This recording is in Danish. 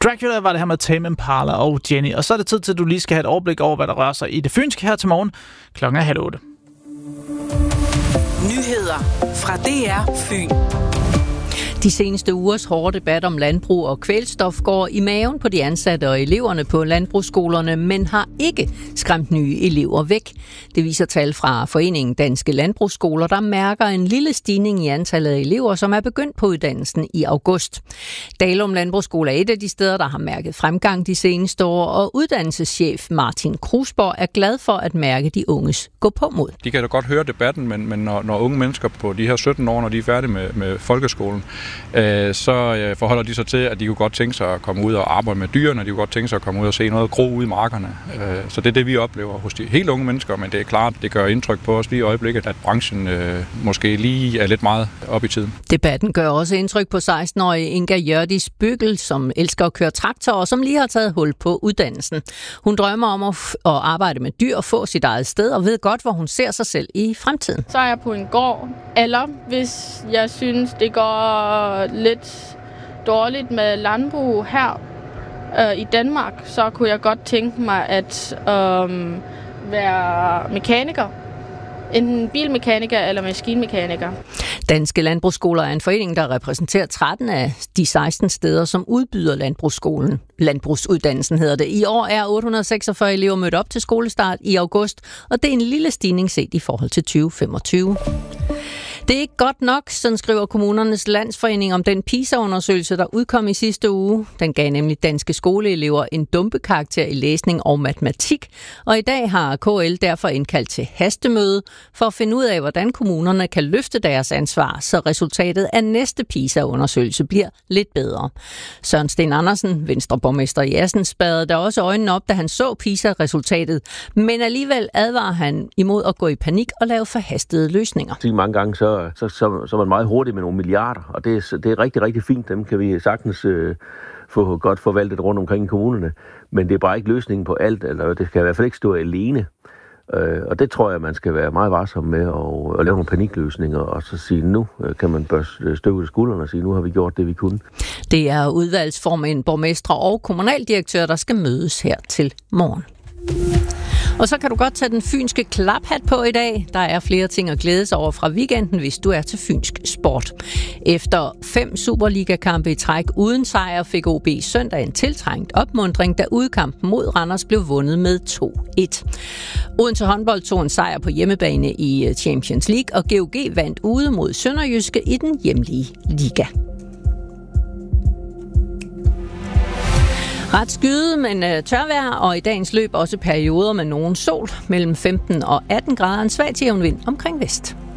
Dracula var det her med Tame Impala og Jenny. Og så er det tid til, at du lige skal have et overblik over, hvad der rører sig i det fynske her til morgen. Klokken er 7:30. Nyheder fra DR Fyn. De seneste ugers hårde debat om landbrug og kvælstof går i maven på de ansatte og eleverne på landbrugsskolerne, men har ikke skræmt nye elever væk. Det viser tal fra Foreningen Danske Landbrugsskoler, der mærker en lille stigning i antallet af elever, som er begyndt på uddannelsen i august. Dalum Landbrugsskole er et af de steder, der har mærket fremgang de seneste år, og uddannelseschef Martin Krusborg er glad for at mærke de unges gå på mod. De kan da godt høre debatten, men når unge mennesker på de her 17 år, når de er færdige med folkeskolen, så forholder de sig til, at de kunne godt tænke sig at komme ud og arbejde med dyrene, de kunne godt tænke sig at komme ud og se noget gro ud i markerne. Så det er det, vi oplever hos de helt unge mennesker, men det er klart, det gør indtryk på os lige i øjeblikket, at branchen måske lige er lidt meget op i tiden. Debatten gør også indtryk på 16-årige Inga Hjørdis Bøgel, som elsker at køre traktor og som lige har taget hul på uddannelsen. Hun drømmer om at arbejde med dyr og få sit eget sted og ved godt, hvor hun ser sig selv i fremtiden. Så er jeg på en gård, eller hvis jeg synes, det går lidt dårligt med landbrug her i Danmark, så kunne jeg godt tænke mig at være mekaniker. Enten bilmekaniker eller maskinmekaniker. Danske Landbrugsskoler er en forening, der repræsenterer 13 af de 16 steder, som udbyder landbrugsskolen. Landbrugsuddannelsen hedder det. I år er 846 elever mødt op til skolestart i august, og det er en lille stigning set i forhold til 2025. Det er ikke godt nok, sådan skriver Kommunernes Landsforening om den PISA-undersøgelse, der udkom i sidste uge. Den gav nemlig danske skoleelever en dumpekarakter i læsning og matematik, og i dag har KL derfor indkaldt til hastemøde for at finde ud af, hvordan kommunerne kan løfte deres ansvar, så resultatet af næste PISA-undersøgelse bliver lidt bedre. Søren Sten Andersen, Venstreborgmester i Assens, spadede der også øjnene op, da han så PISA-resultatet, men alligevel advarer han imod at gå i panik og lave forhastede løsninger. Mange gange så er man meget hurtigt med nogle milliarder, og det er rigtig, rigtig fint. Dem kan vi sagtens få godt forvaltet rundt omkring i kommunerne, men det er bare ikke løsningen på alt, eller det skal i hvert fald ikke stå alene. Og det tror jeg, man skal være meget varsom med at lave nogle panikløsninger, og så sige, nu kan man børste støv i skuldrene og sige, nu har vi gjort det, vi kunne. Det er udvalgsformænd, borgmestre og kommunaldirektører, der skal mødes her til morgen. Og så kan du godt tage den fynske klaphat på i dag. Der er flere ting at glæde sig over fra weekenden, hvis du er til fynsk sport. Efter 5 Superliga-kampe i træk uden sejr fik OB søndag en tiltrængt opmuntring, da udkampen mod Randers blev vundet med 2-1. Odense håndbold tog en sejr på hjemmebane i Champions League, og GOG vandt ude mod Sønderjyske i den hjemlige liga. Ret skyde, men tørvejr, og i dagens løb også perioder med nogen sol mellem 15 og 18 grader, en svag til jævn vind omkring vest.